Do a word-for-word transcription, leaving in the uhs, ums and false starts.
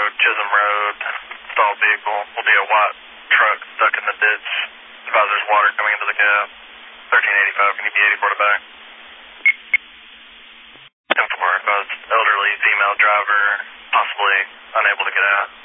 Road, Chisholm Road, stalled vehicle. Will be a white truck stuck in the ditch. Advise there's water coming into the cab. thirteen eighty-five, can you be eighty-four to back? ten four, advise elderly female driver, possibly unable to get out.